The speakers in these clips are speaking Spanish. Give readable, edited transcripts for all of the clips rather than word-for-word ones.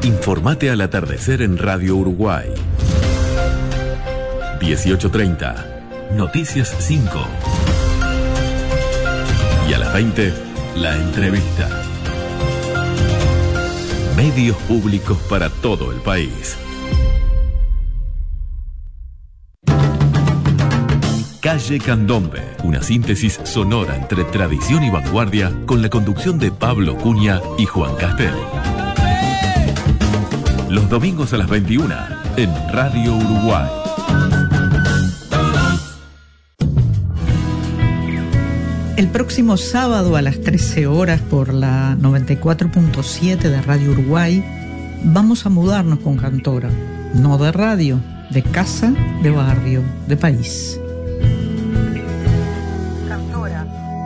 Informate al atardecer en Radio Uruguay. 18:30, Noticias 5. Y a las 20, la entrevista. Medios públicos para todo el país. Calle Candombe, una síntesis sonora entre tradición y vanguardia con la conducción de Pablo Cunha y Juan Castel. Los domingos a las 21 en Radio Uruguay. El próximo sábado a las 13 horas por la 94.7 de Radio Uruguay vamos a mudarnos con Cantora, no de radio, de casa, de barrio, de país. Cantora.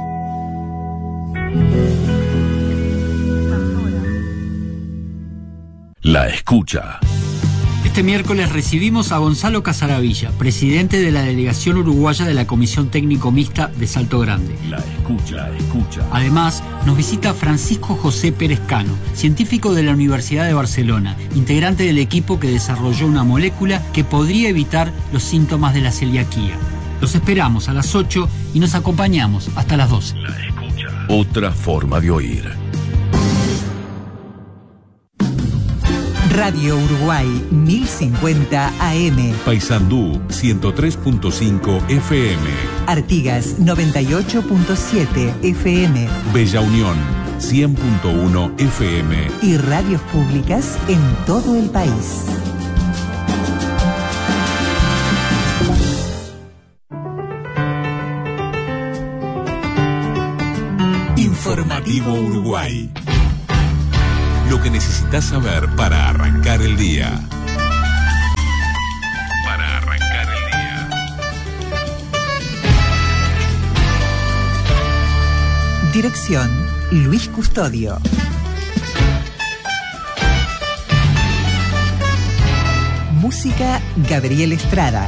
La escucha. Este miércoles recibimos a Gonzalo Casaravilla, presidente de la delegación uruguaya de la Comisión Técnico Mixta de Salto Grande. La escucha. Además, nos visita Francisco José Pérez Cano, científico de la Universidad de Barcelona, integrante del equipo que desarrolló una molécula que podría evitar los síntomas de la celiaquía. Los esperamos a las 8 y nos acompañamos hasta las 12. La escucha. Otra forma de oír. Radio Uruguay 1050 AM. Paysandú 103.5 FM. Artigas 98.7 FM. Bella Unión 100.1 FM. Y radios públicas en todo el país. Informativo Uruguay. Lo que necesitas saber para arrancar el día. Dirección: Luis Custodio. Música: Gabriel Estrada.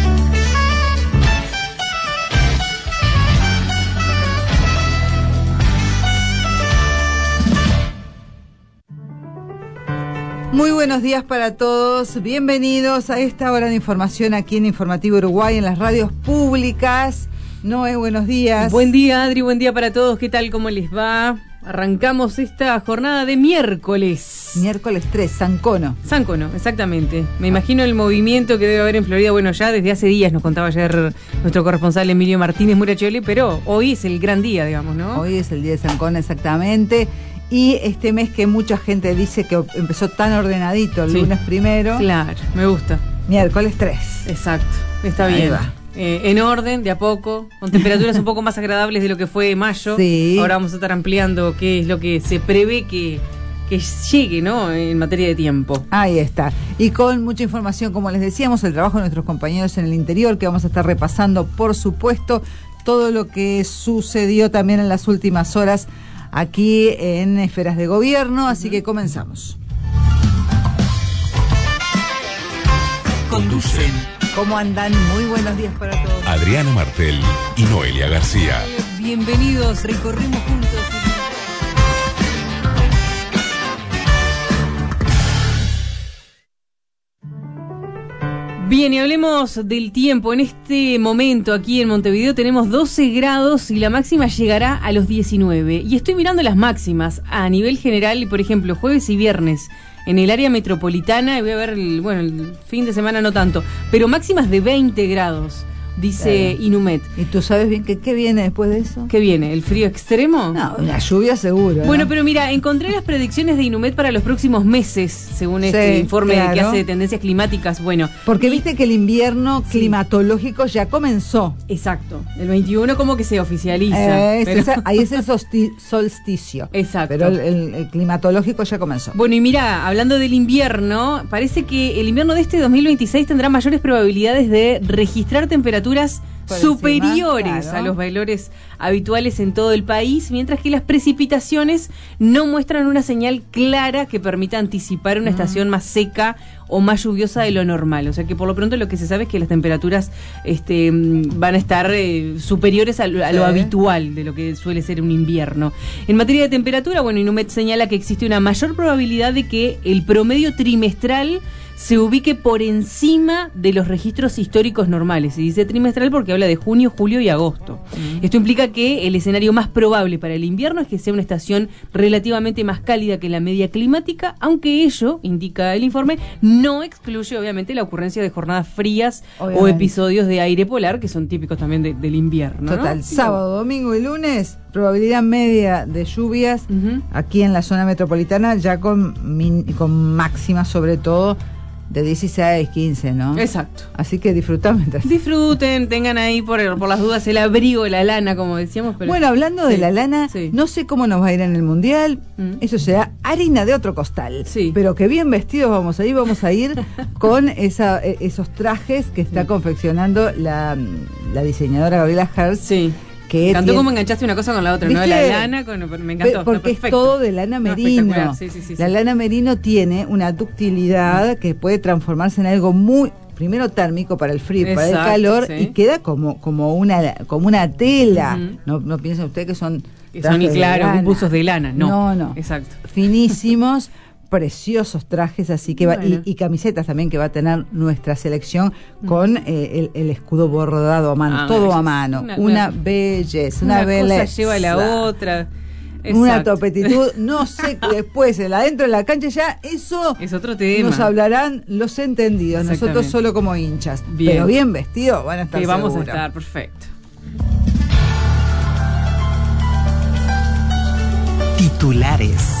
Muy buenos días para todos, bienvenidos a esta hora de información aquí en Informativo Uruguay, en las radios públicas. Noé, buenos días. Buen día, Adri, buen día para todos, ¿qué tal, cómo les va? Arrancamos esta jornada de miércoles. Miércoles 3, Sancono. Sancono, exactamente. Me imagino el movimiento que debe haber en Florida, bueno, ya desde hace días, nos contaba ayer nuestro corresponsal Emilio Martínez Muracholi, pero hoy es el gran día, digamos, ¿no? Hoy es el día de Sancono, exactamente. Y este mes que mucha gente dice que empezó tan ordenadito, el lunes primero. Claro, me gusta. Miércoles 3. Exacto, está bien. Ahí va. En orden, de a poco, con temperaturas un poco más agradables de lo que fue mayo. Sí. Ahora vamos a estar ampliando qué es lo que se prevé que llegue, ¿no?, en materia de tiempo. Ahí está. Y con mucha información, como les decíamos, el trabajo de nuestros compañeros en el interior, que vamos a estar repasando, por supuesto, todo lo que sucedió también en las últimas horas aquí en Esferas de Gobierno, así que comenzamos. Conducen. ¿Cómo andan? Muy buenos días para todos. Adriana Martel y Noelia García. Bienvenidos, recorremos juntos. Bien, y hablemos del tiempo. En este momento aquí en Montevideo tenemos 12 grados y la máxima llegará a los 19. Y estoy mirando las máximas a nivel general, y por ejemplo, jueves y viernes en el área metropolitana, y voy a ver, el fin de semana no tanto, pero máximas de 20 grados. Dice claro. Inumet. ¿Y tú sabes bien qué viene después de eso? ¿Qué viene? ¿El frío extremo? No, la lluvia seguro. Bueno, ¿no? pero mira, encontré las predicciones de Inumet para los próximos meses, según este informe que hace de tendencias climáticas. Bueno, porque viste que el invierno climatológico ya comenzó. Exacto. El 21 como que se oficializa. Ahí es el solsticio. Exacto. Pero el climatológico ya comenzó. Bueno, y mira, hablando del invierno, parece que el invierno de este 2026 tendrá mayores probabilidades de registrar temperaturas temperaturas superiores a los valores habituales en todo el país, mientras que las precipitaciones no muestran una señal clara que permita anticipar una estación más seca o más lluviosa de lo normal. O sea que por lo pronto lo que se sabe es que las temperaturas van a estar superiores a lo habitual de lo que suele ser un invierno. En materia de temperatura, bueno, Inumet señala que existe una mayor probabilidad de que el promedio trimestral se ubique por encima de los registros históricos normales. Se dice trimestral porque habla de junio, julio y agosto. Esto implica que el escenario más probable para el invierno es que sea una estación relativamente más cálida que la media climática, aunque ello, indica el informe, no excluye obviamente la ocurrencia de jornadas frías o episodios de aire polar que son típicos también del invierno. Total, ¿no? sábado, domingo y lunes, probabilidad media de lluvias aquí en la zona metropolitana, ya con máximas sobre todo de 16, 15, ¿no? Exacto. Así que disfrutame. Disfruten, tengan ahí por las dudas el abrigo, la lana, como decíamos. Pero... Bueno, hablando de la lana, no sé cómo nos va a ir en el Mundial. Eso será harina de otro costal. Sí. Pero que bien vestidos vamos a ir con esos trajes que está confeccionando la diseñadora Gabriela Hertz. Sí. Me encantó cómo enganchaste una cosa con la otra, ¿viste? ¿No? La lana, me encantó. Porque es todo de lana merino. La lana merino tiene una ductilidad que puede transformarse en algo muy, primero térmico para el frío, para el calor, y queda como una tela. No piensen ustedes que son buzos de lana. No. Exacto. Finísimos. Preciosos trajes, así que y camisetas también que va a tener nuestra selección con el escudo bordado a mano, todo a mano, una belleza, una belleza. Cosa lleva a la otra. Una topetitud, no sé, después adentro de la cancha ya eso es otro tema. Nos hablarán los entendidos, nosotros solo como hinchas, pero bien vestidos van a estar seguros. Vamos a estar, perfecto. Titulares.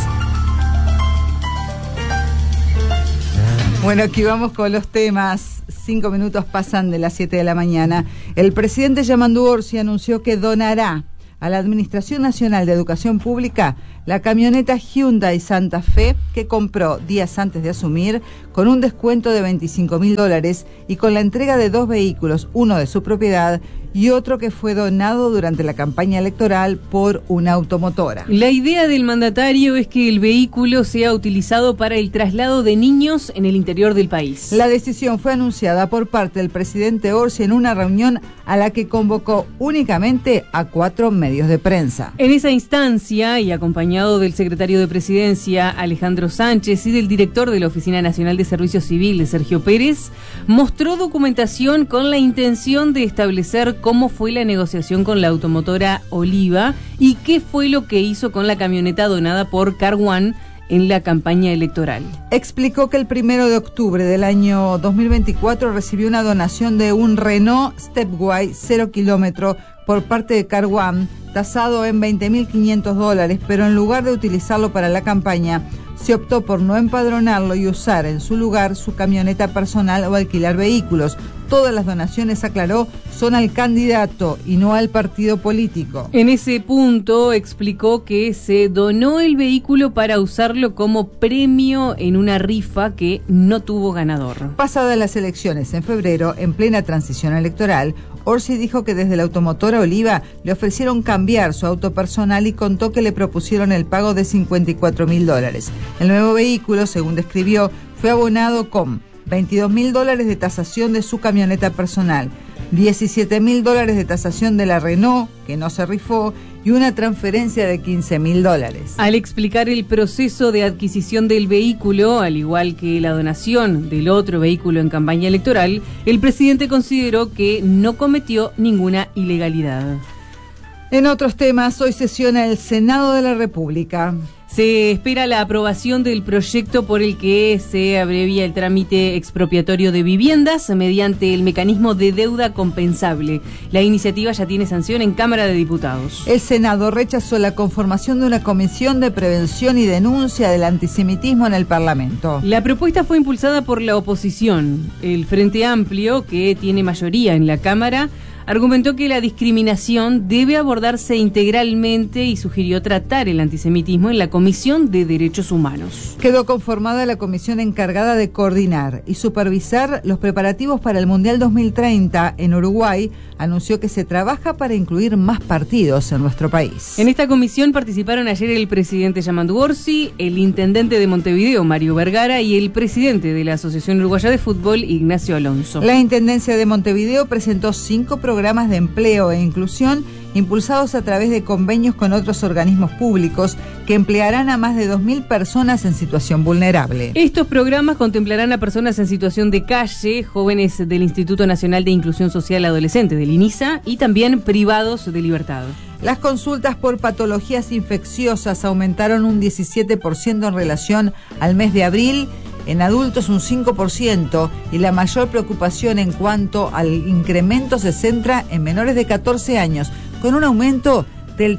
Bueno, aquí vamos con los temas. 5 minutos pasan de las 7 de la mañana. El presidente Yamandu Orsi anunció que donará a la Administración Nacional de Educación Pública la camioneta Hyundai Santa Fe que compró días antes de asumir con un descuento de $25.000 y con la entrega de 2 vehículos, uno de su propiedad y otro que fue donado durante la campaña electoral por una automotora. La idea del mandatario es que el vehículo sea utilizado para el traslado de niños en el interior del país. La decisión fue anunciada por parte del presidente Orsi en una reunión a la que convocó únicamente a 4 medios de prensa. En esa instancia, y acompañado del secretario de Presidencia, Alejandro Sánchez, y del director de la Oficina Nacional de Servicio Civil, Sergio Pérez, mostró documentación con la intención de establecer cómo fue la negociación con la automotora Oliva y qué fue lo que hizo con la camioneta donada por Car One en la campaña electoral. Explicó que el 1 de octubre del año 2024 recibió una donación de un Renault Stepway 0 kilómetro por parte de Car One, tasado en $20.500, pero en lugar de utilizarlo para la campaña, se optó por no empadronarlo y usar en su lugar su camioneta personal o alquilar vehículos. Todas las donaciones, aclaró, son al candidato y no al partido político. En ese punto explicó que se donó el vehículo para usarlo como premio en una rifa que no tuvo ganador. Pasadas las elecciones en febrero, en plena transición electoral, Orsi dijo que desde la automotora Oliva le ofrecieron cambiar su auto personal y contó que le propusieron el pago de $54.000. El nuevo vehículo, según describió, fue abonado con $22.000 de tasación de su camioneta personal, $17.000 de tasación de la Renault, que no se rifó, y una transferencia de $15.000. Al explicar el proceso de adquisición del vehículo, al igual que la donación del otro vehículo en campaña electoral, el presidente consideró que no cometió ninguna ilegalidad. En otros temas, hoy sesiona el Senado de la República. Se espera la aprobación del proyecto por el que se abrevia el trámite expropiatorio de viviendas mediante el mecanismo de deuda compensable. La iniciativa ya tiene sanción en Cámara de Diputados. El Senado rechazó la conformación de una comisión de prevención y denuncia del antisemitismo en el Parlamento. La propuesta fue impulsada por la oposición. El Frente Amplio, que tiene mayoría en la Cámara, argumentó que la discriminación debe abordarse integralmente y sugirió tratar el antisemitismo en la Comisión de Derechos Humanos. Quedó conformada la comisión encargada de coordinar y supervisar los preparativos para el Mundial 2030 en Uruguay. Anunció que se trabaja para incluir más partidos en nuestro país. En esta comisión participaron ayer el presidente Yamandu Orsi, el intendente de Montevideo, Mario Vergara, y el presidente de la Asociación Uruguaya de Fútbol, Ignacio Alonso. La Intendencia de Montevideo presentó 5 programas de empleo e inclusión impulsados a través de convenios con otros organismos públicos que emplearán a más de 2.000 personas en situación vulnerable. Estos programas contemplarán a personas en situación de calle, jóvenes del Instituto Nacional de Inclusión Social Adolescente, del INISA, y también privados de libertad. Las consultas por patologías infecciosas aumentaron un 17% en relación al mes de abril, en adultos un 5%, y la mayor preocupación en cuanto al incremento se centra en menores de 14 años, con un aumento del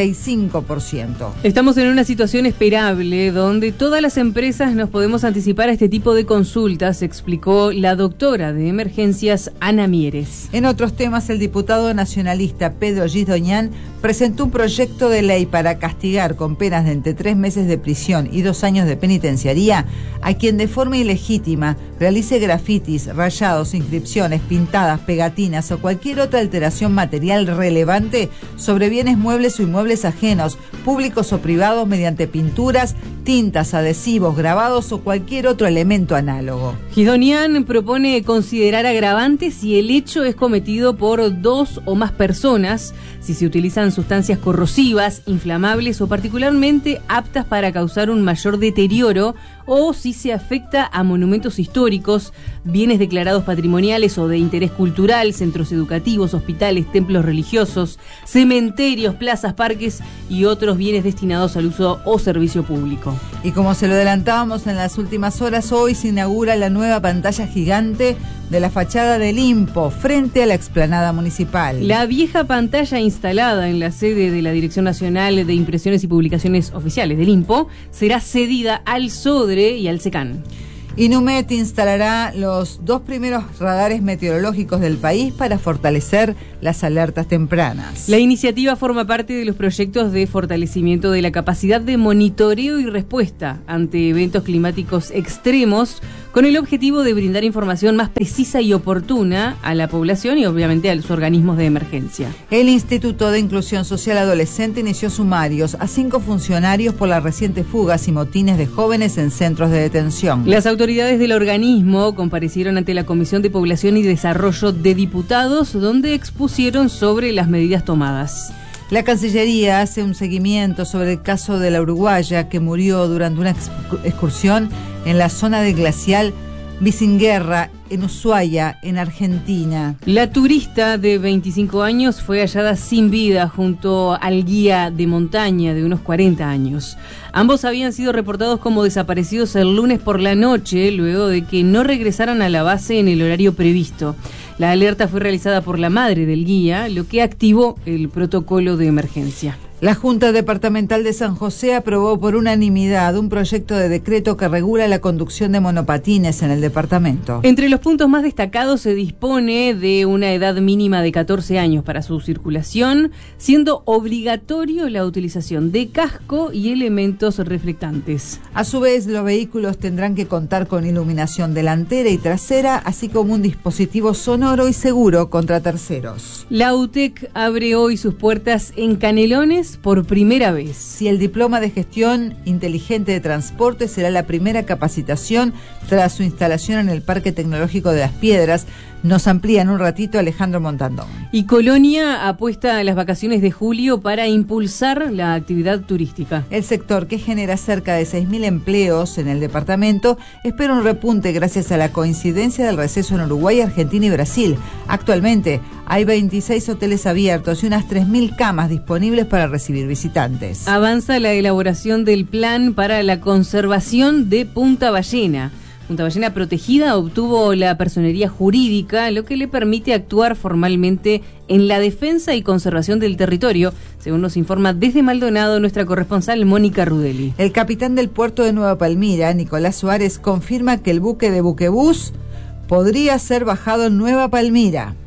35%. Estamos en una situación esperable donde todas las empresas nos podemos anticipar a este tipo de consultas, explicó la doctora de emergencias Ana Mieres. En otros temas, el diputado nacionalista Pedro Gisdoñán presentó un proyecto de ley para castigar con penas de entre 3 meses de prisión y 2 años de penitenciaría a quien de forma ilegítima realice grafitis, rayados, inscripciones, pintadas, pegatinas o cualquier otra alteración material relevante sobre bienes muebles o inmuebles ajenos, públicos o privados, mediante pinturas, tintas, adhesivos, grabados o cualquier otro elemento análogo. Gisdoñán propone considerar agravante si el hecho es cometido por 2 o más personas, si se utilizan sustancias corrosivas, inflamables o particularmente aptas para causar un mayor deterioro, o si se afecta a monumentos históricos, bienes declarados patrimoniales o de interés cultural, centros educativos, hospitales, templos religiosos, cementerios, plazas, parques y otros bienes destinados al uso o servicio público. Y como se lo adelantábamos en las últimas horas, hoy se inaugura la nueva pantalla gigante de la fachada del INPO frente a la explanada municipal. La vieja pantalla instalada en la sede de la Dirección Nacional de Impresiones y Publicaciones Oficiales del INPO será cedida al SODRE y al SECAN. Inumet instalará los 2 primeros radares meteorológicos del país para fortalecer las alertas tempranas. La iniciativa forma parte de los proyectos de fortalecimiento de la capacidad de monitoreo y respuesta ante eventos climáticos extremos, con el objetivo de brindar información más precisa y oportuna a la población y obviamente a los organismos de emergencia. El Instituto de Inclusión Social Adolescente inició sumarios a 5 funcionarios por las recientes fugas y motines de jóvenes en centros de detención. Las autoridades del organismo comparecieron ante la Comisión de Población y Desarrollo de Diputados, donde expusieron sobre las medidas tomadas. La Cancillería hace un seguimiento sobre el caso de la uruguaya que murió durante una excursión en la zona del glacial Bisinguerra, en Ushuaia, en Argentina. La turista de 25 años fue hallada sin vida junto al guía de montaña de unos 40 años. Ambos habían sido reportados como desaparecidos el lunes por la noche, luego de que no regresaran a la base en el horario previsto. La alerta fue realizada por la madre del guía, lo que activó el protocolo de emergencia. La Junta Departamental de San José aprobó por unanimidad un proyecto de decreto que regula la conducción de monopatines en el departamento. Entre los puntos más destacados se dispone de una edad mínima de 14 años para su circulación, siendo obligatorio la utilización de casco y elementos reflectantes. A su vez, los vehículos tendrán que contar con iluminación delantera y trasera, así como un dispositivo sonoro y seguro contra terceros. La UTEC abre hoy sus puertas en Canelones por primera vez. Si el diploma de gestión inteligente de transporte será la primera capacitación tras su instalación en el Parque Tecnológico de Las Piedras, nos amplía en un ratito Alejandro Montandón. Y Colonia apuesta a las vacaciones de julio para impulsar la actividad turística. El sector, que genera cerca de 6.000 empleos en el departamento, espera un repunte gracias a la coincidencia del receso en Uruguay, Argentina y Brasil. Actualmente hay 26 hoteles abiertos y unas 3.000 camas disponibles para recibir visitantes. Avanza la elaboración del plan para la conservación de Punta Ballena. Punta Ballena Protegida obtuvo la personería jurídica, lo que le permite actuar formalmente en la defensa y conservación del territorio, según nos informa desde Maldonado nuestra corresponsal Mónica Rudeli. El capitán del puerto de Nueva Palmira, Nicolás Suárez, confirma que el buque de Buquebús podría ser bajado en Nueva Palmira.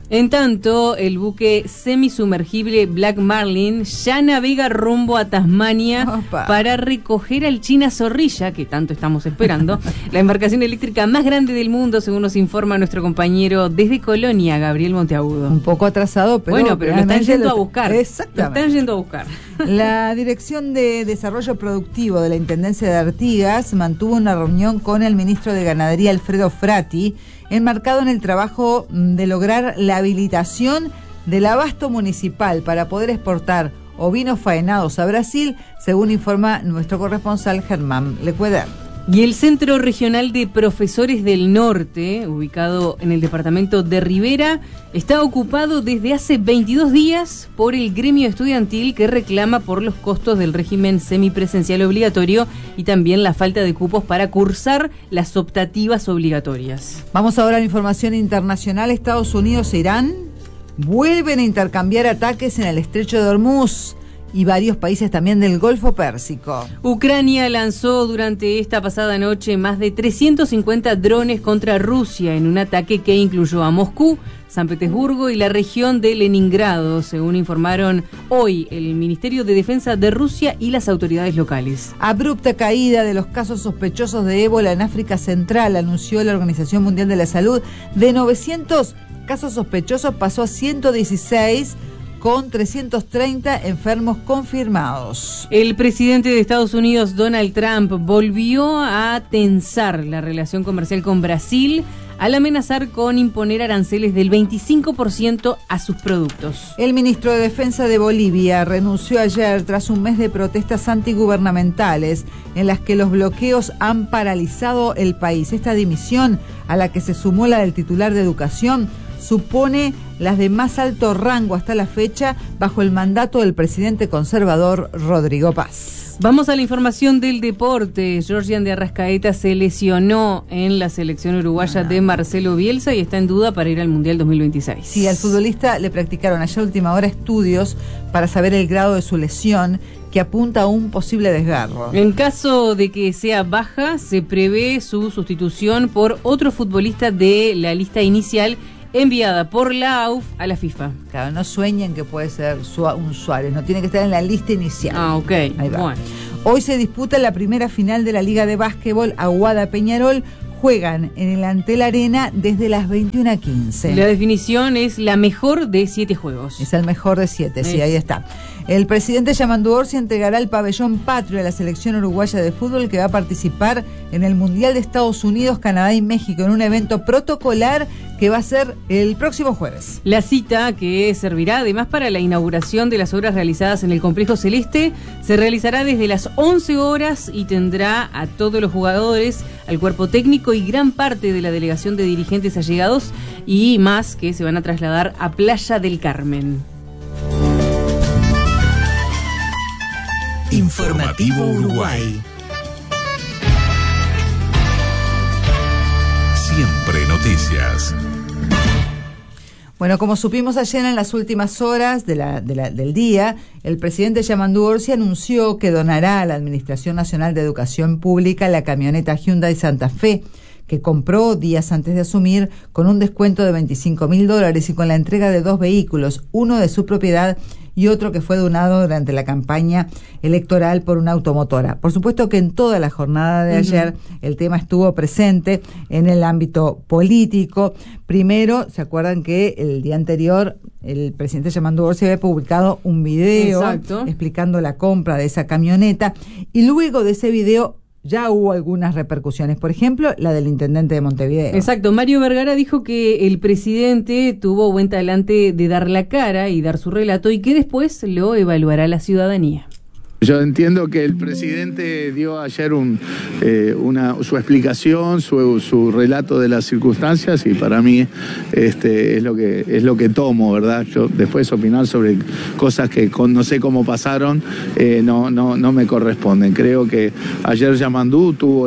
En tanto, el buque semisumergible Black Marlin ya navega rumbo a Tasmania para recoger al China Zorrilla, que tanto estamos esperando, la embarcación eléctrica más grande del mundo, según nos informa nuestro compañero desde Colonia, Gabriel Monteagudo. Un poco atrasado, pero... Bueno, pero lo están yendo a buscar. Exactamente. Lo están yendo a buscar. La Dirección de Desarrollo Productivo de la Intendencia de Artigas mantuvo una reunión con el ministro de Ganadería, Alfredo Frati, enmarcado en el trabajo de lograr la habilitación del abasto municipal para poder exportar ovinos faenados a Brasil, según informa nuestro corresponsal Germán Lecueder. Y el Centro Regional de Profesores del Norte, ubicado en el departamento de Rivera, está ocupado desde hace 22 días por el gremio estudiantil que reclama por los costos del régimen semipresencial obligatorio y también la falta de cupos para cursar las optativas obligatorias. Vamos ahora a la información internacional. Estados Unidos e Irán vuelven a intercambiar ataques en el estrecho de Hormuz y varios países también del Golfo Pérsico. Ucrania lanzó durante esta pasada noche más de 350 drones contra Rusia en un ataque que incluyó a Moscú, San Petersburgo y la región de Leningrado, según informaron hoy el Ministerio de Defensa de Rusia y las autoridades locales. Abrupta caída de los casos sospechosos de ébola en África Central, anunció la Organización Mundial de la Salud. De 900 casos sospechosos pasó a 116, con 330 enfermos confirmados. El presidente de Estados Unidos, Donald Trump, volvió a tensar la relación comercial con Brasil al amenazar con imponer aranceles del 25% a sus productos. El ministro de Defensa de Bolivia renunció ayer tras un mes de protestas antigubernamentales en las que los bloqueos han paralizado el país. Esta dimisión, a la que se sumó la del titular de Educación, supone las de más alto rango hasta la fecha bajo el mandato del presidente conservador Rodrigo Paz. Vamos a la información del deporte. Georgian de Arrascaeta se lesionó en la selección uruguaya de Marcelo Bielsa y está en duda para ir al Mundial 2026. Sí, al futbolista le practicaron ayer a última hora estudios para saber el grado de su lesión, que apunta a un posible desgarro. En caso de que sea baja, se prevé su sustitución por otro futbolista de la lista inicial enviada por la AUF a la FIFA. Claro, no sueñen que puede ser un Suárez, no tiene que estar en la lista inicial. Ah, ok. Ahí va. Bueno. Hoy se disputa la primera final de la Liga de Básquetbol. Aguada Peñarol juegan en el Antel Arena desde las 21:15. La definición es la mejor de 7 juegos. Es el mejor de 7, sí, ahí está. El presidente Yamandu Orsi entregará el pabellón patrio a la selección uruguaya de fútbol que va a participar en el Mundial de Estados Unidos, Canadá y México en un evento protocolar que va a ser el próximo jueves. La cita, que servirá además para la inauguración de las obras realizadas en el Complejo Celeste, se realizará desde las 11 horas y tendrá a todos los jugadores, al cuerpo técnico y gran parte de la delegación de dirigentes allegados y más que se van a trasladar a Playa del Carmen. Informativo Uruguay. Siempre noticias. Bueno, como supimos ayer en las últimas horas del día, el presidente Yamandu Orsi anunció que donará a la Administración Nacional de Educación Pública la camioneta Hyundai Santa Fe, que compró días antes de asumir con un descuento de $25.000 y con la entrega de 2 vehículos, uno de su propiedad y otro que fue donado durante la campaña electoral por una automotora. Por supuesto que en toda la jornada de ayer el tema estuvo presente en el ámbito político. Primero, ¿se acuerdan que el día anterior el presidente Yamandu Orsi había publicado un video explicando la compra de esa camioneta? Y luego de ese video ya hubo algunas repercusiones, por ejemplo, la del intendente de Montevideo. Exacto, Mario Vergara dijo que el presidente tuvo buen talante de dar la cara y dar su relato y que después lo evaluará la ciudadanía. Yo entiendo que el presidente dio ayer su explicación, su relato de las circunstancias y para mí es lo que tomo, ¿verdad? Yo después opinar sobre cosas que no sé cómo pasaron no me corresponden. Creo que ayer Yamandu tuvo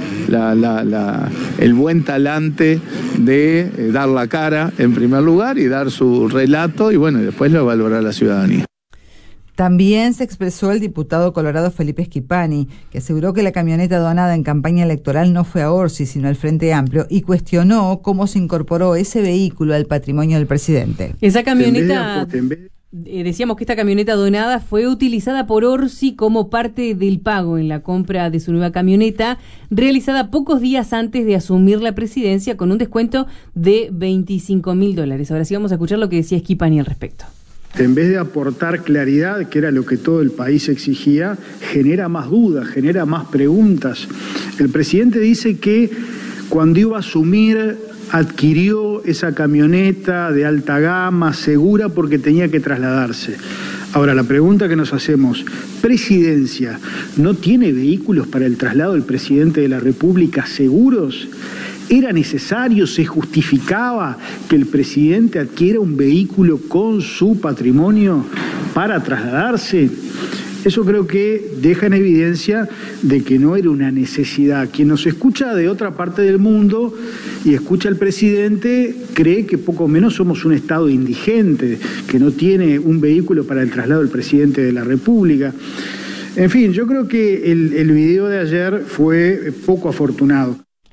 el buen talante de dar la cara en primer lugar y dar su relato y bueno, después lo evaluará la ciudadanía. También se expresó el diputado colorado Felipe Schipani, que aseguró que la camioneta donada en campaña electoral no fue a Orsi, sino al Frente Amplio, y cuestionó cómo se incorporó ese vehículo al patrimonio del presidente. Esa camioneta... Decíamos que esta camioneta donada fue utilizada por Orsi como parte del pago en la compra de su nueva camioneta, realizada pocos días antes de asumir la presidencia con un descuento de $25.000. Ahora sí vamos a escuchar lo que decía Schipani al respecto. En vez de aportar claridad, que era lo que todo el país exigía, genera más dudas, genera más preguntas. El presidente dice que cuando iba a asumir adquirió esa camioneta de alta gama, segura, porque tenía que trasladarse. Ahora, la pregunta que nos hacemos, ¿Presidencia no tiene vehículos para el traslado del presidente de la República seguros? ¿Era necesario, se justificaba que el presidente adquiera un vehículo con su patrimonio para trasladarse? Eso creo que deja en evidencia de que no era una necesidad. Quien nos escucha de otra parte del mundo y escucha al presidente cree que poco menos somos un Estado indigente, que no tiene un vehículo para el traslado del presidente de la República. En fin, yo creo que el video de ayer fue poco afortunado.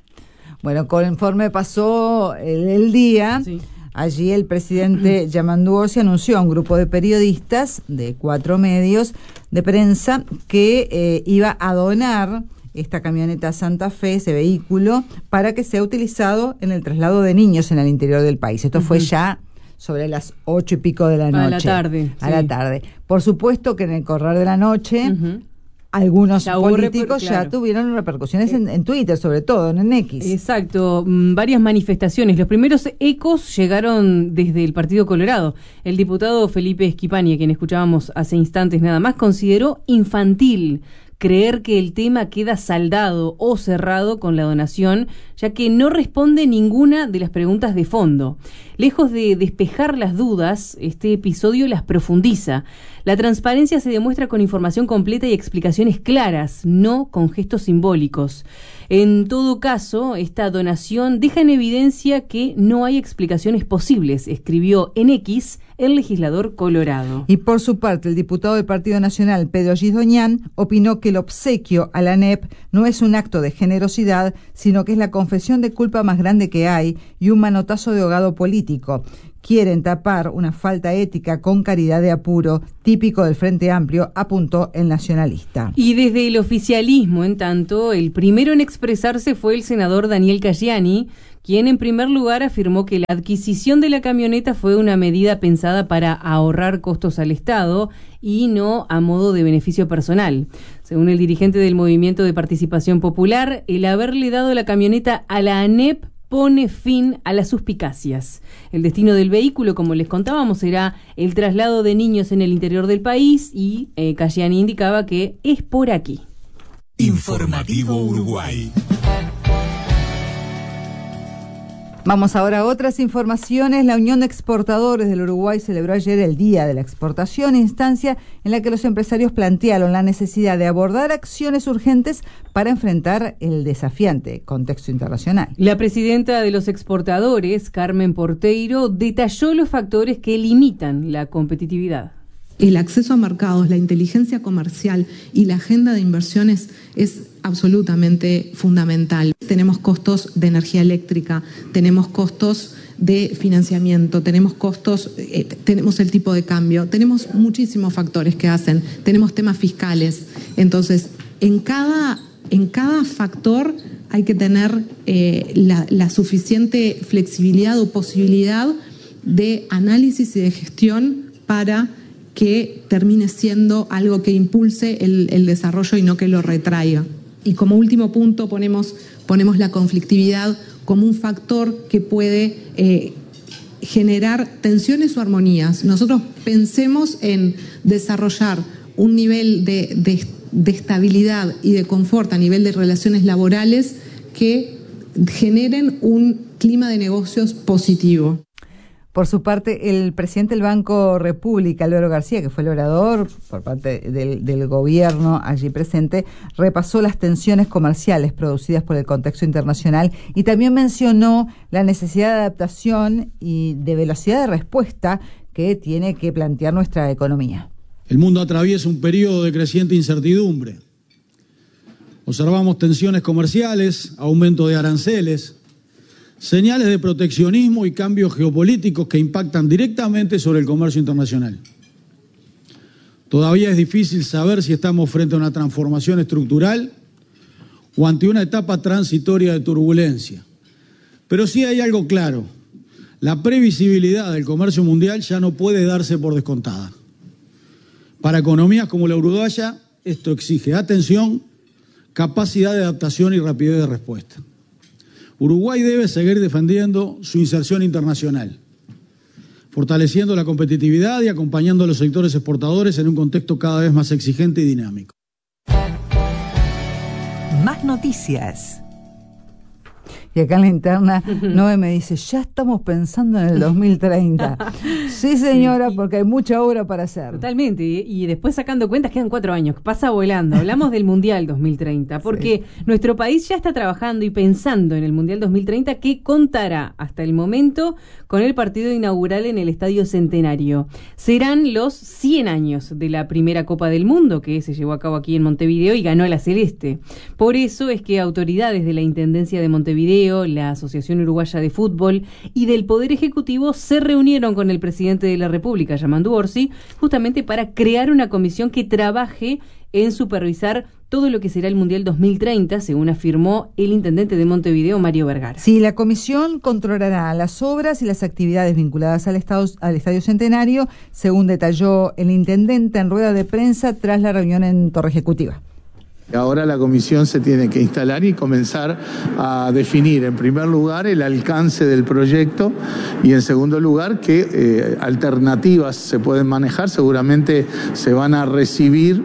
Bueno, conforme pasó el día, sí. Allí el presidente Yamandu Orsi anunció a un grupo de periodistas de 4 medios de prensa que iba a donar esta camioneta Santa Fe, ese vehículo, para que sea utilizado en el traslado de niños en el interior del país. Esto fue ya sobre las 8 y pico de la noche. A la tarde. Por supuesto que en el correr de la noche... Algunos políticos ya tuvieron repercusiones en Twitter, sobre todo, en X. Exacto, varias manifestaciones. Los primeros ecos llegaron desde el Partido Colorado. El diputado Felipe Schipani, a quien escuchábamos hace instantes nada más, consideró infantil creer que el tema queda saldado o cerrado con la donación, ya que no responde ninguna de las preguntas de fondo. Lejos de despejar las dudas, este episodio las profundiza. La transparencia se demuestra con información completa y explicaciones claras, no con gestos simbólicos. En todo caso, esta donación deja en evidencia que no hay explicaciones posibles, escribió en X el legislador colorado. Y por su parte, el diputado del Partido Nacional, Pedro Gisdoñán, opinó que el obsequio a la ANEP no es un acto de generosidad, sino que es la confesión de culpa más grande que hay y un manotazo de ahogado político. Quieren tapar una falta ética con caridad de apuro, típico del Frente Amplio, apuntó el nacionalista. Y desde el oficialismo, en tanto, el primero en expresarse fue el senador Daniel Cayani, quien en primer lugar afirmó que la adquisición de la camioneta fue una medida pensada para ahorrar costos al Estado y no a modo de beneficio personal. Según el dirigente del Movimiento de Participación Popular, el haberle dado la camioneta a la ANEP pone fin a las suspicacias. El destino del vehículo, como les contábamos, será el traslado de niños en el interior del país y Cayani indicaba que es por aquí. Informativo Uruguay. Vamos ahora a otras informaciones. La Unión de Exportadores del Uruguay celebró ayer el Día de la Exportación, instancia en la que los empresarios plantearon la necesidad de abordar acciones urgentes para enfrentar el desafiante contexto internacional. La presidenta de los exportadores, Carmen Porteiro, detalló los factores que limitan la competitividad. El acceso a mercados, la inteligencia comercial y la agenda de inversiones es absolutamente fundamental. Tenemos costos de energía eléctrica, tenemos costos de financiamiento, tenemos costos, tenemos el tipo de cambio, tenemos muchísimos factores que hacen, tenemos temas fiscales. Entonces, en cada factor hay que tener la suficiente flexibilidad o posibilidad de análisis y de gestión para que termine siendo algo que impulse el desarrollo y no que lo retraiga. Y como último punto ponemos la conflictividad como un factor que puede generar tensiones o armonías. Nosotros pensemos en desarrollar un nivel de estabilidad y de confort a nivel de relaciones laborales que generen un clima de negocios positivo. Por su parte, el presidente del Banco República, Álvaro García, que fue el orador por parte del gobierno allí presente, repasó las tensiones comerciales producidas por el contexto internacional y también mencionó la necesidad de adaptación y de velocidad de respuesta que tiene que plantear nuestra economía. El mundo atraviesa un periodo de creciente incertidumbre. Observamos tensiones comerciales, aumento de aranceles, señales de proteccionismo y cambios geopolíticos que impactan directamente sobre el comercio internacional. Todavía es difícil saber si estamos frente a una transformación estructural o ante una etapa transitoria de turbulencia. Pero sí hay algo claro: la previsibilidad del comercio mundial ya no puede darse por descontada. Para economías como la uruguaya, esto exige atención, capacidad de adaptación y rapidez de respuesta. Uruguay debe seguir defendiendo su inserción internacional, fortaleciendo la competitividad y acompañando a los sectores exportadores en un contexto cada vez más exigente y dinámico. Más noticias. Y acá en la interna, Noé me dice, ya estamos pensando en el 2030. Sí, señora, porque hay mucha obra para hacer. Totalmente, y después sacando cuentas, quedan 4 años, pasa volando. Hablamos del Mundial 2030, porque nuestro país ya está trabajando y pensando en el Mundial 2030, que contará hasta el momento con el partido inaugural en el Estadio Centenario. Serán los 100 años de la primera Copa del Mundo, que se llevó a cabo aquí en Montevideo y ganó la Celeste. Por eso es que autoridades de la Intendencia de Montevideo, la Asociación Uruguaya de Fútbol y del Poder Ejecutivo se reunieron con el presidente de la República, Yamandu Orsi, justamente para crear una comisión que trabaje en supervisar todo lo que será el Mundial 2030, según afirmó el intendente de Montevideo, Mario Vergara. Sí, la comisión controlará las obras y las actividades vinculadas al Estadio Centenario, según detalló el intendente en rueda de prensa tras la reunión en Torre Ejecutiva. Ahora la comisión se tiene que instalar y comenzar a definir, en primer lugar, el alcance del proyecto y, en segundo lugar, qué alternativas se pueden manejar. Seguramente se van a recibir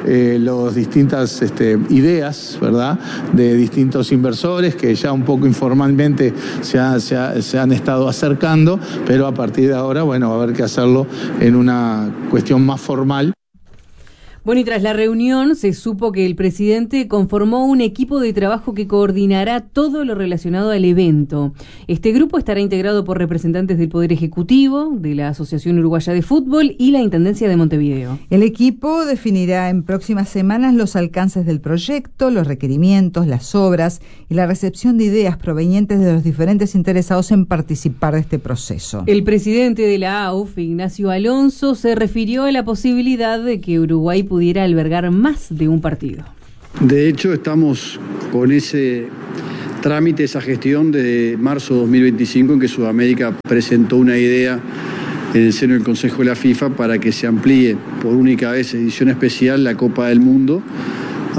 las distintas ideas, ¿verdad?, de distintos inversores que ya un poco informalmente se han estado acercando, pero a partir de ahora, bueno, va a haber que hacerlo en una cuestión más formal. Bueno, y tras la reunión se supo que el presidente conformó un equipo de trabajo que coordinará todo lo relacionado al evento. Este grupo estará integrado por representantes del Poder Ejecutivo, de la Asociación Uruguaya de Fútbol y la Intendencia de Montevideo. El equipo definirá en próximas semanas los alcances del proyecto, los requerimientos, las obras y la recepción de ideas provenientes de los diferentes interesados en participar de este proceso. El presidente de la AUF, Ignacio Alonso, se refirió a la posibilidad de que Uruguay pudiera albergar más de un partido. De hecho, estamos con ese trámite, esa gestión de marzo de 2025, en que Sudamérica presentó una idea en el seno del Consejo de la FIFA para que se amplíe por única vez, edición especial, la Copa del Mundo a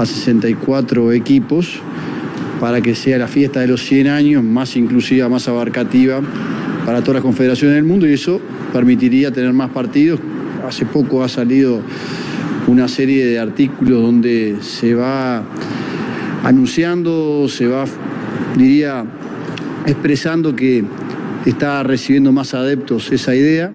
64 equipos, para que sea la fiesta de los 100 años más inclusiva, más abarcativa para todas las confederaciones del mundo, y eso permitiría tener más partidos. Hace poco ha salido una serie de artículos donde se va anunciando, se va, diría, expresando que está recibiendo más adeptos esa idea.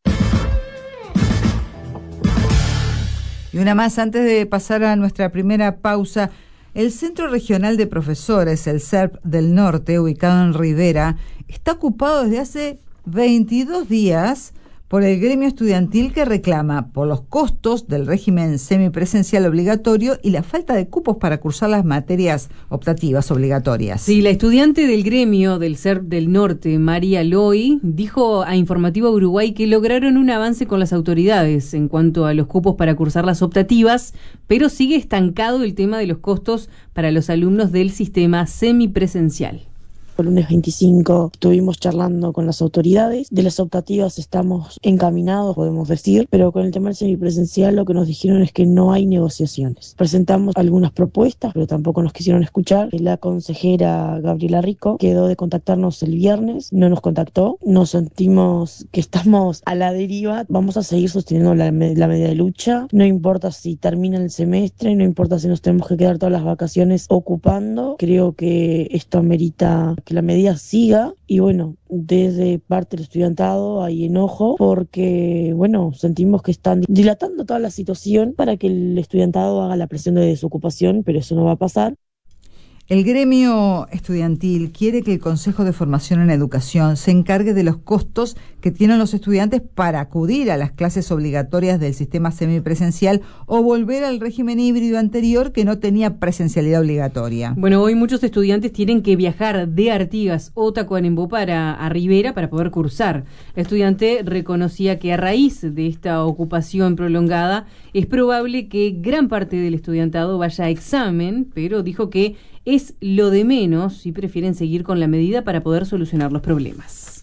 Y una más antes de pasar a nuestra primera pausa. El Centro Regional de Profesores, el CERP del Norte, ubicado en Rivera, está ocupado desde hace 22 días por el gremio estudiantil, que reclama por los costos del régimen semipresencial obligatorio y la falta de cupos para cursar las materias optativas obligatorias. Sí, la estudiante del gremio del CERP del Norte, María Loy, dijo a Informativo Uruguay que lograron un avance con las autoridades en cuanto a los cupos para cursar las optativas, pero sigue estancado el tema de los costos para los alumnos del sistema semipresencial. El lunes 25 estuvimos charlando con las autoridades. De las optativas estamos encaminados, podemos decir, pero con el tema del semipresencial lo que nos dijeron es que no hay negociaciones. Presentamos algunas propuestas, pero tampoco nos quisieron escuchar. La consejera Gabriela Rico quedó de contactarnos el viernes, no nos contactó. Nos sentimos que estamos a la deriva. Vamos a seguir sosteniendo la medida de lucha. No importa si termina el semestre, no importa si nos tenemos que quedar todas las vacaciones ocupando. Creo que esto amerita que la medida siga, y bueno, desde parte del estudiantado hay enojo porque, bueno, sentimos que están dilatando toda la situación para que el estudiantado haga la presión de desocupación, pero eso no va a pasar. El gremio estudiantil quiere que el Consejo de Formación en Educación se encargue de los costos que tienen los estudiantes para acudir a las clases obligatorias del sistema semipresencial o volver al régimen híbrido anterior que no tenía presencialidad obligatoria. Bueno, hoy muchos estudiantes tienen que viajar de Artigas o Tacuarembó a Rivera para poder cursar. El estudiante reconocía que a raíz de esta ocupación prolongada es probable que gran parte del estudiantado vaya a examen, pero dijo que es lo de menos y prefieren seguir con la medida para poder solucionar los problemas.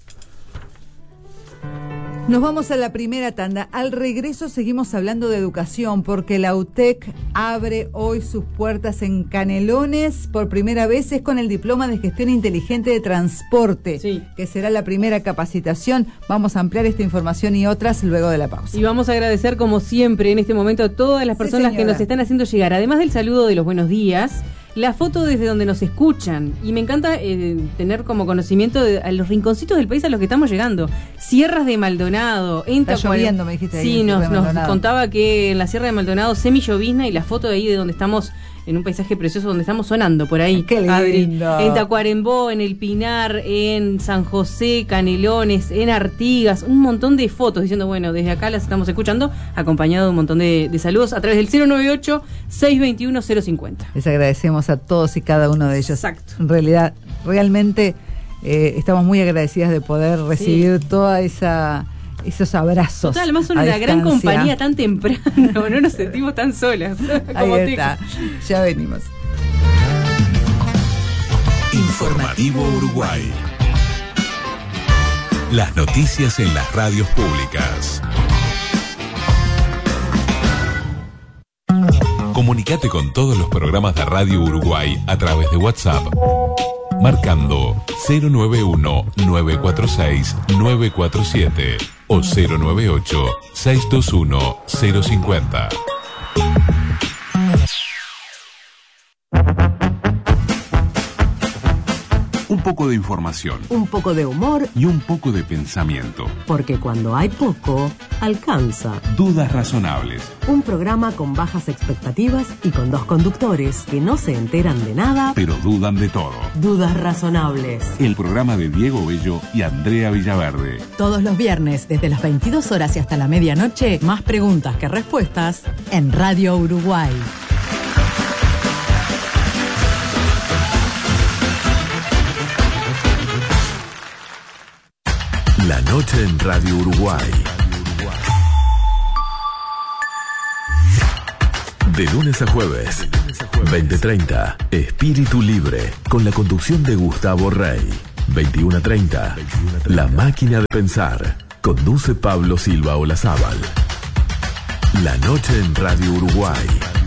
Nos vamos a la primera tanda. Al regreso seguimos hablando de educación porque la UTEC abre hoy sus puertas en Canelones. Por primera vez es con el diploma de gestión inteligente de transporte, que será la primera capacitación. Vamos a ampliar esta información y otras luego de la pausa. Y vamos a agradecer como siempre en este momento a todas las personas que nos están haciendo llegar, además del saludo de los buenos días, la foto desde donde nos escuchan. Y me encanta tener como conocimiento de a los rinconcitos del país a los que estamos llegando. Sierras de Maldonado, en Está lloviendo, me dijiste. Sí, nos contaba que en la Sierra de Maldonado semillovizna y la foto de ahí de donde estamos, en un paisaje precioso donde estamos sonando por ahí. ¡Qué lindo! Adri. En Tacuarembó, en El Pinar, en San José, Canelones, en Artigas, un montón de fotos diciendo, bueno, desde acá las estamos escuchando, acompañado de un montón de saludos a través del 098-621-050. Les agradecemos a todos y cada uno de ellos. Exacto. En realidad, realmente estamos muy agradecidas de poder recibir toda esos abrazos. Total, además son una gran compañía tan temprano, no nos sentimos tan solas. Ahí está, ya venimos. Informativo Uruguay. Las noticias en las radios públicas. Comunicate con todos los programas de Radio Uruguay a través de WhatsApp. Marcando 091-946-947 o 098-621-050. Un poco de información. Un poco de humor. Y un poco de pensamiento. Porque cuando hay poco, alcanza. Dudas razonables. Un programa con bajas expectativas y con dos conductores que no se enteran de nada, pero dudan de todo. Dudas razonables. El programa de Diego Bello y Andrea Villaverde. Todos los viernes, desde las 22 horas y hasta la medianoche, más preguntas que respuestas en Radio Uruguay. La noche en Radio Uruguay. De lunes a jueves, 20:30, Espíritu Libre, con la conducción de Gustavo Rey. 21:30, La Máquina de Pensar, conduce Pablo Silva Olazábal. La noche en Radio Uruguay.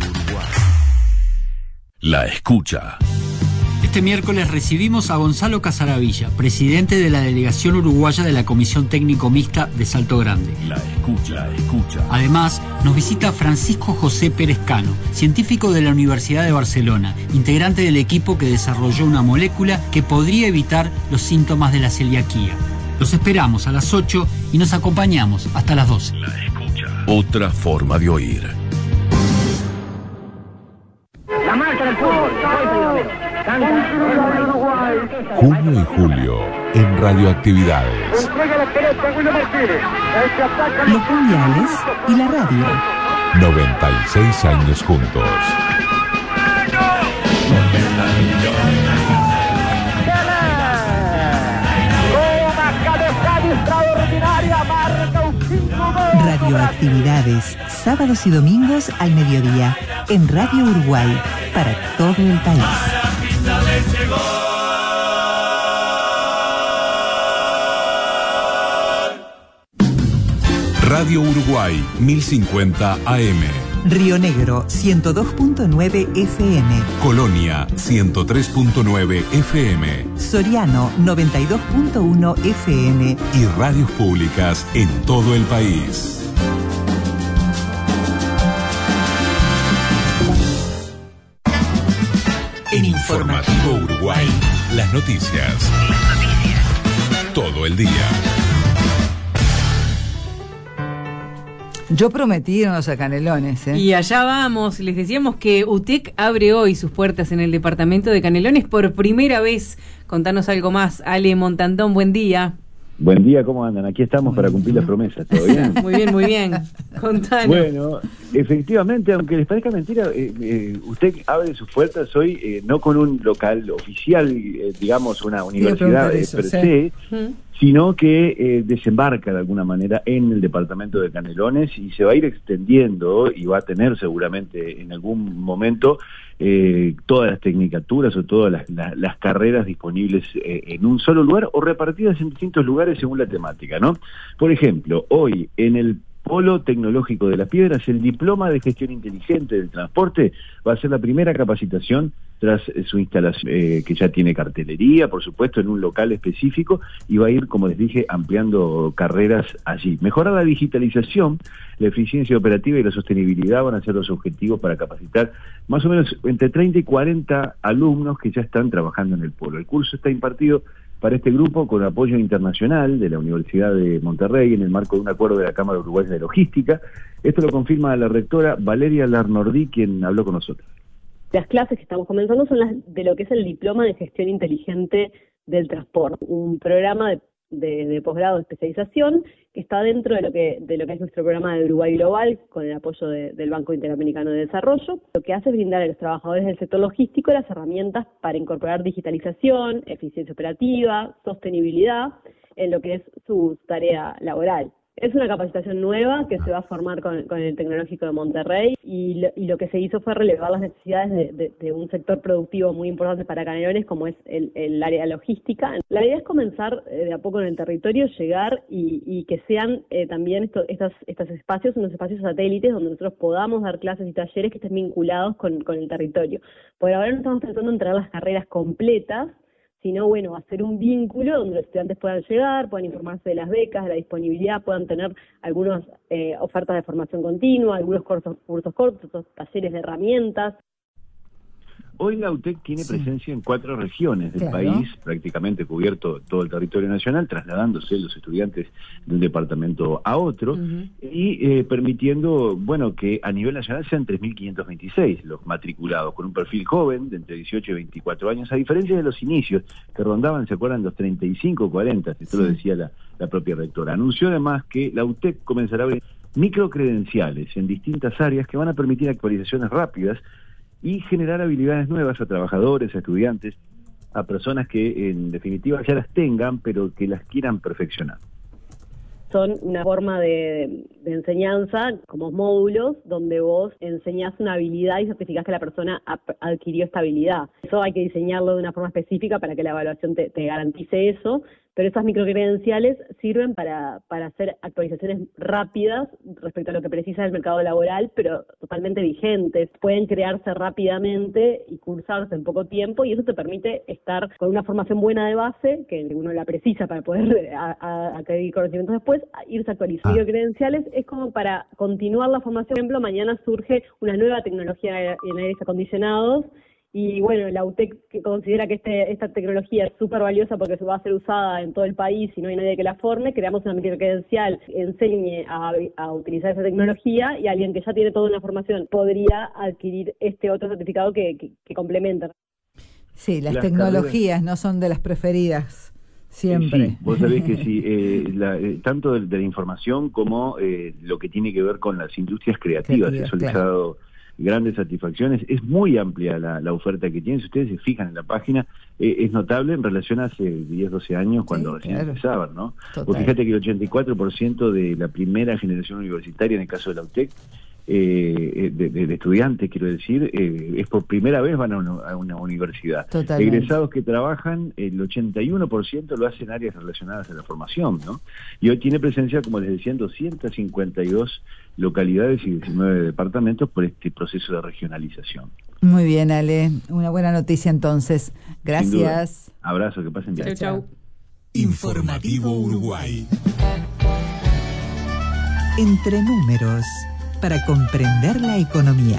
La escucha. Este miércoles recibimos a Gonzalo Casaravilla, presidente de la delegación uruguaya de la Comisión Técnico Mixta de Salto Grande. La escucha. Además, nos visita Francisco José Pérez Cano, científico de la Universidad de Barcelona, integrante del equipo que desarrolló una molécula que podría evitar los síntomas de la celiaquía. Los esperamos a las 8 y nos acompañamos hasta las 12. La escucha. Otra forma de oír. La marcha del fútbol. Junio y julio en Radioactividades. Los mundiales y la radio. 96 años juntos. Radioactividades, sábados y domingos al mediodía, en Radio Uruguay, para todo el país. Radio Uruguay, 1050 AM. Río Negro, 102.9 FM. Colonia, 103.9 FM. Soriano, 92.1 FM. Y radios públicas en todo el país. En Informativo Uruguay, las noticias. Todo el día. Yo prometí irnos a Canelones. Y allá vamos. Les decíamos que UTEC abre hoy sus puertas en el departamento de Canelones por primera vez. Contanos algo más. Ale Montandón, buen día. Buen día, ¿cómo andan? Aquí estamos para cumplir las promesas, ¿todo bien? Muy bien, muy bien. Contanos. Bueno, efectivamente, aunque les parezca mentira, usted abre sus puertas hoy no con un local oficial, digamos, una universidad per se, sino que desembarca de alguna manera en el departamento de Canelones y se va a ir extendiendo y va a tener seguramente en algún momento todas las tecnicaturas o todas las carreras disponibles en un solo lugar o repartidas en distintos lugares según la temática, ¿no? Por ejemplo, hoy en el Polo Tecnológico de Las Piedras, el diploma de gestión inteligente del transporte va a ser la primera capacitación tras su instalación, que ya tiene cartelería, por supuesto, en un local específico, y va a ir, como les dije, ampliando carreras allí. Mejorar la digitalización, la eficiencia operativa y la sostenibilidad van a ser los objetivos para capacitar más o menos entre 30 y 40 alumnos que ya están trabajando en el polo. El curso está impartido para este grupo con apoyo internacional de la Universidad de Monterrey en el marco de un acuerdo de la Cámara Uruguaya de Logística. Esto lo confirma la rectora Valeria Larnordí, quien habló con nosotros. Las clases que estamos comenzando son las de lo que es el Diploma de Gestión Inteligente del Transporte, un programa de posgrado de especialización que está dentro de lo que es nuestro programa de Uruguay Global, con el apoyo del Banco Interamericano de Desarrollo. Lo que hace es brindar a los trabajadores del sector logístico las herramientas para incorporar digitalización, eficiencia operativa, sostenibilidad en lo que es su tarea laboral. Es una capacitación nueva que se va a formar con el Tecnológico de Monterrey y lo que se hizo fue relevar las necesidades de un sector productivo muy importante para Canelones como es el área logística. La idea es comenzar de a poco en el territorio, llegar y que sean también estos espacios, unos espacios satélites donde nosotros podamos dar clases y talleres que estén vinculados con el territorio. Por ahora no estamos tratando de entregar las carreras completas, sino, bueno, hacer un vínculo donde los estudiantes puedan llegar, puedan informarse de las becas, de la disponibilidad, puedan tener algunas ofertas de formación continua, algunos cursos cortos, talleres de herramientas. Hoy la UTEC tiene presencia en 4 regiones del país, prácticamente cubierto todo el territorio nacional, trasladándose los estudiantes de un departamento a otro y permitiendo, bueno, que a nivel nacional sean 3.526 los matriculados, con un perfil joven de entre 18 y 24 años, a diferencia de los inicios que rondaban, ¿se acuerdan?, los 35 o 40, esto lo decía la propia rectora. Anunció además que la UTEC comenzará a abrir microcredenciales en distintas áreas que van a permitir actualizaciones rápidas y generar habilidades nuevas a trabajadores, a estudiantes, a personas que en definitiva ya las tengan, pero que las quieran perfeccionar. Son una forma de enseñanza, como módulos, donde vos enseñás una habilidad y certificás que la persona adquirió esta habilidad. Eso hay que diseñarlo de una forma específica para que la evaluación te garantice eso, pero esas microcredenciales sirven para hacer actualizaciones rápidas respecto a lo que precisa el mercado laboral, pero totalmente vigentes. Pueden crearse rápidamente y cursarse en poco tiempo, y eso te permite estar con una formación buena de base, que uno la precisa para poder adquirir conocimientos después, irse actualizando. Microcredenciales es como para continuar la formación. Por ejemplo, mañana surge una nueva tecnología en aires acondicionados, y bueno, la UTEC que considera que esta tecnología es súper valiosa porque se va a ser usada en todo el país y no hay nadie que la forme, creamos una microcredencial que enseñe a utilizar esa tecnología, y alguien que ya tiene toda una formación podría adquirir este otro certificado que complementa. Sí, las tecnologías no son de las preferidas siempre. Sí, vos sabés que sí, tanto de la información como lo que tiene que ver con las industrias creativas, eso les ha dado grandes satisfacciones. Es muy amplia la oferta que tienen. Si ustedes se fijan en la página, es notable en relación a hace 10, 12 años cuando recién empezaban, ¿no? Vos fíjate que el 84% de la primera generación universitaria, en el caso de la UTEC, de estudiantes, quiero decir, es por primera vez van a una universidad. Totalmente. Egresados que trabajan, el 81% lo hacen en áreas relacionadas a la formación, ¿no? Y hoy tiene presencia, como les decía, en 252 localidades y 19 departamentos por este proceso de regionalización. Muy bien, Ale. Una buena noticia entonces. Gracias. Abrazo, que pasen bien. Chau. Informativo Uruguay. Entre números, para comprender la economía.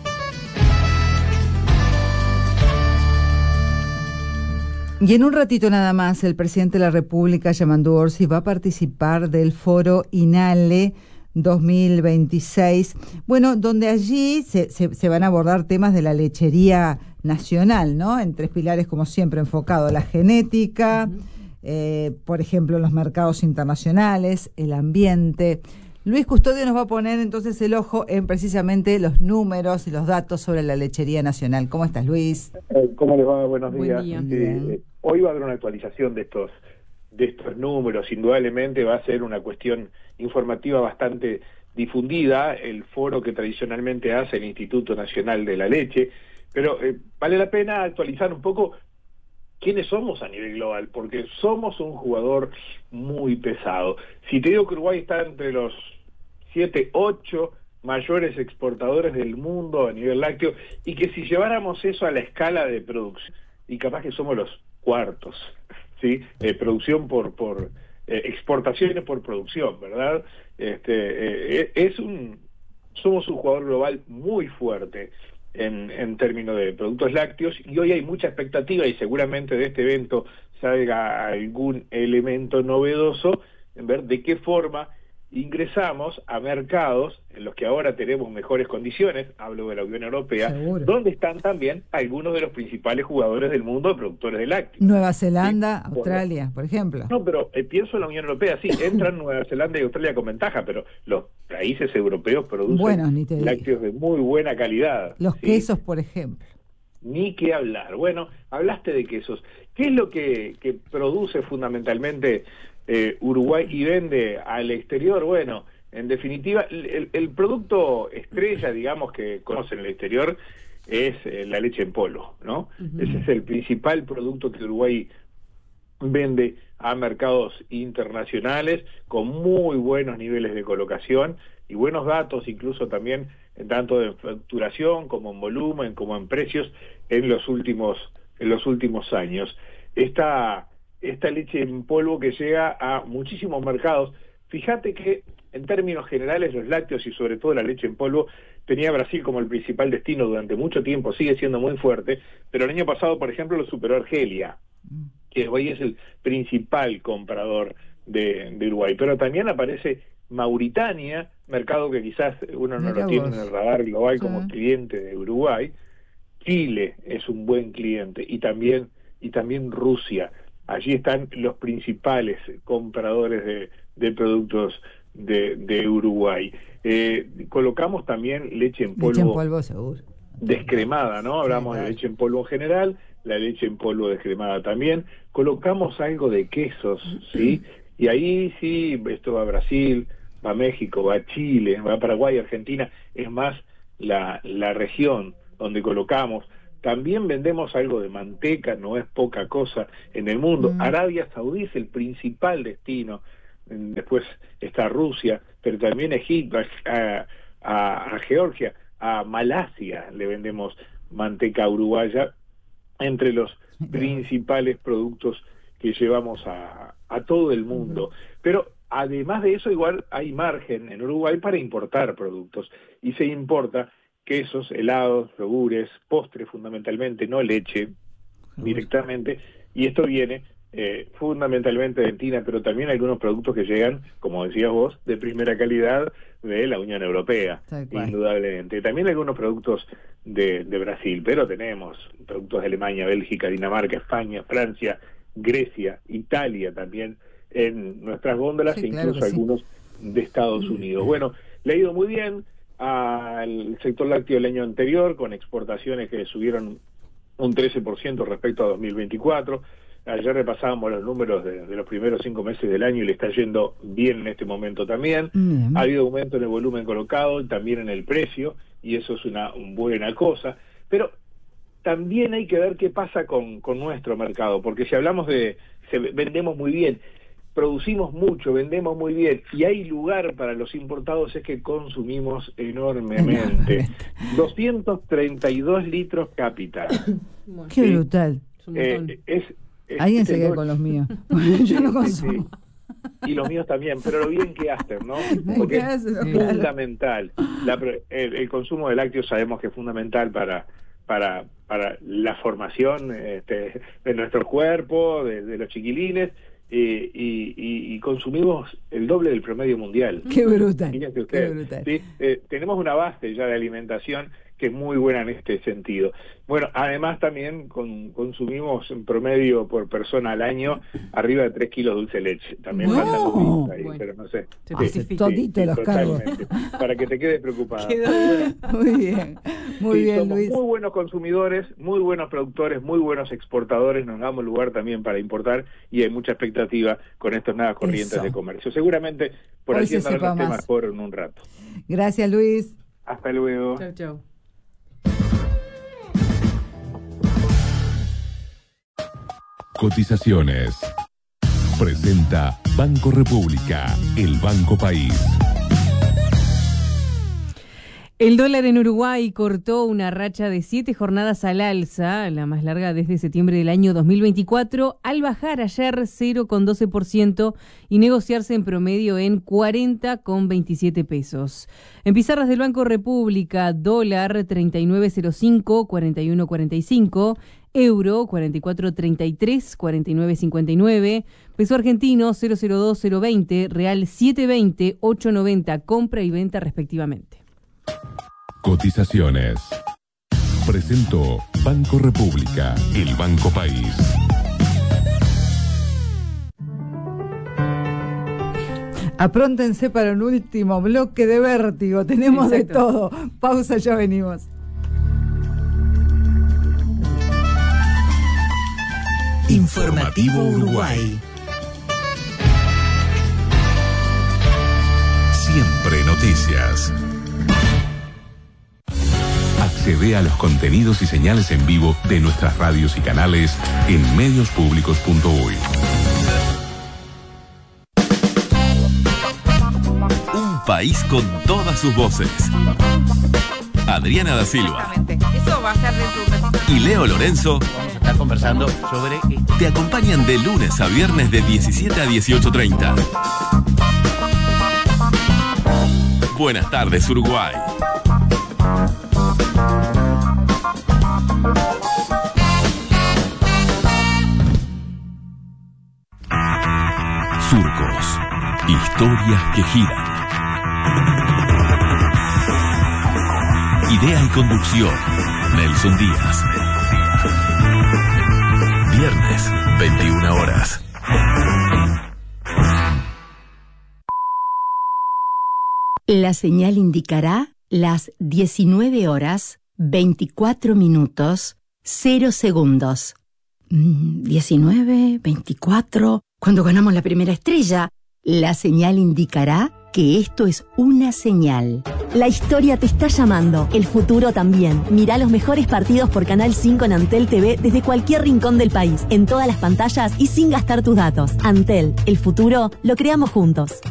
Y en un ratito nada más, el presidente de la República, Yamandu Orsi, va a participar del foro INALE, 2026. Bueno, donde allí se van a abordar temas de la lechería nacional, ¿no? En 3 pilares, como siempre, enfocado a la genética, por ejemplo, los mercados internacionales, el ambiente. Luis Custodio nos va a poner entonces el ojo en precisamente los números y los datos sobre la lechería nacional. ¿Cómo estás, Luis? ¿Cómo les va? Buenos días. Buen día. Hoy va a haber una actualización de estos números. Indudablemente va a ser una cuestión informativa bastante difundida, el foro que tradicionalmente hace el Instituto Nacional de la Leche, pero vale la pena actualizar un poco quiénes somos a nivel global, porque somos un jugador muy pesado. Si te digo que Uruguay está entre los 7, 8 mayores exportadores del mundo a nivel lácteo, y que si lleváramos eso a la escala de producción, y capaz que somos los cuartos, ¿sí? Producción por exportaciones por producción, ¿verdad? Somos un jugador global muy fuerte en términos de productos lácteos, y hoy hay mucha expectativa, y seguramente de este evento salga algún elemento novedoso en ver de qué forma ingresamos a mercados en los que ahora tenemos mejores condiciones, hablo de la Unión Europea, Seguro. donde están también algunos de los principales jugadores del mundo de productores de lácteos. Nueva Zelanda, ¿sí? Australia, por ejemplo. No, pero pienso en la Unión Europea, sí, entran Nueva Zelanda y Australia con ventaja, pero los países europeos producen lácteos de muy buena calidad. Los ¿sí? quesos, por ejemplo. Ni que hablar. Bueno, hablaste de quesos. ¿Qué es lo que produce fundamentalmente Uruguay y vende al exterior? Bueno, en definitiva, el producto estrella, digamos, que conocen en el exterior es la leche en polvo, ¿no? Ese es el principal producto que Uruguay vende a mercados internacionales con muy buenos niveles de colocación y buenos datos, incluso también tanto de facturación como en volumen, como en precios en los últimos años. Esta leche en polvo que llega a muchísimos mercados. Fíjate que en términos generales los lácteos y sobre todo la leche en polvo tenía Brasil como el principal destino durante mucho tiempo, sigue siendo muy fuerte, pero el año pasado, por ejemplo, lo superó Argelia, que hoy es el principal comprador de Uruguay. Pero también aparece Mauritania, mercado que quizás uno no lo tiene en el radar global como cliente de Uruguay. Chile es un buen cliente, y también Rusia. Allí están los principales compradores de productos de Uruguay. Colocamos también leche en polvo seguro. Descremada, ¿no? Hablamos de leche en polvo en general, la leche en polvo descremada también. Colocamos algo de quesos, ¿sí? Y ahí sí, esto va a Brasil, va a México, va a Chile, va a Paraguay, Argentina, es más la región donde colocamos. También vendemos algo de manteca, no es poca cosa en el mundo. Arabia Saudí es el principal destino, después está Rusia, pero también Egipto, a Georgia, a Malasia le vendemos manteca uruguaya, entre los principales productos que llevamos a todo el mundo. Pero además de eso, igual hay margen en Uruguay para importar productos, y se importa quesos, helados, yogures, postres fundamentalmente, no leche directamente, y esto viene fundamentalmente de Argentina, pero también algunos productos que llegan, como decías vos, de primera calidad de la Unión Europea, indudablemente. También algunos productos de Brasil, pero tenemos productos de Alemania, Bélgica, Dinamarca, España, Francia, Grecia, Italia también en nuestras góndolas, e incluso algunos de Estados Unidos. Bueno, le ha ido muy bien al sector lácteo el año anterior, con exportaciones que subieron un 13% respecto a 2024. Ayer repasábamos los números de los primeros 5 meses del año y le está yendo bien en este momento también. Ha habido aumento en el volumen colocado y también en el precio, y eso es una buena cosa. Pero también hay que ver qué pasa con nuestro mercado, porque si hablamos vendemos muy bien, producimos mucho, vendemos muy bien, y hay lugar para los importados, es que consumimos enormemente. 232 litros cápita. Qué brutal. Alguien se queda con los míos. Yo no consumo. Y los míos también, pero lo bien que hacen, ¿no? Porque es fundamental. El consumo de lácteos sabemos que es fundamental para la formación de nuestro cuerpo, de los chiquilines, y consumimos el doble del promedio mundial. ¡Qué brutal! Fíjense ustedes. Qué brutal. ¿Sí? Tenemos una base ya de alimentación que es muy buena en este sentido. Bueno, además también consumimos en promedio por persona al año arriba de 3 kilos de dulce de leche. También faltan ahí, bueno, pero no sé. Todito los cargos. Para que te quedes preocupado. Muy bien, muy bien, somos Luis. Muy buenos consumidores, muy buenos productores, muy buenos exportadores, nos damos lugar también para importar y hay mucha expectativa con estas nuevas corrientes de comercio. Seguramente por aquí andarán los temas por en un rato. Gracias, Luis. Hasta luego. Chau, chau. Cotizaciones. Presenta Banco República, el Banco País. El dólar en Uruguay cortó una racha de 7 jornadas al alza, la más larga desde septiembre del año 2024, al bajar ayer 0,12% y negociarse en promedio en 40,27 pesos. En pizarras del Banco República, dólar 39.05, 41.45, euro 44.33, 49.59, peso argentino 002.020, real 7.20, 8.90, compra y venta respectivamente. Cotizaciones. Presentó Banco República, el Banco País. Apróntense para un último bloque de vértigo. Tenemos de todo. Pausa, ya venimos. Informativo Uruguay. Siempre noticias. Accede a los contenidos y señales en vivo de nuestras radios y canales en mediospublicos.uy. Un país con todas sus voces. Adriana da Silva. Eso va a ser dentro Y Leo Lorenzo vamos a estar conversando sobre te acompañan de lunes a viernes de 17 a 18:30. Buenas tardes, Uruguay. Surcos. Historias que giran. Idea y conducción, Nelson Díaz. Viernes, 21 horas. La señal indicará las 19 horas, 24 minutos, 0 segundos. 19, 24... Cuando ganamos la primera estrella, la señal indicará que esto es una señal. La historia te está llamando, el futuro también. Mirá los mejores partidos por Canal 5 en Antel TV desde cualquier rincón del país, en todas las pantallas y sin gastar tus datos. Antel, el futuro lo creamos juntos.